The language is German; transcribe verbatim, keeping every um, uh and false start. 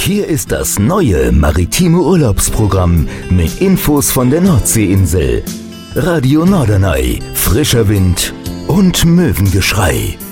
hier ist das neue maritime Urlaubsprogramm mit Infos von der Nordseeinsel. Radio Norderney, frischer Wind und Möwengeschrei.